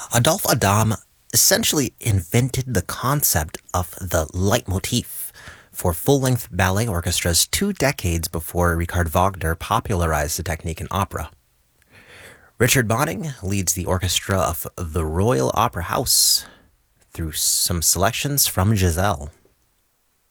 Adolphe Adam essentially invented the concept of the leitmotif for full-length ballet orchestras 2 decades before Richard Wagner popularized the technique in opera. Richard Bonning leads the orchestra of the Royal Opera House through some selections from Giselle.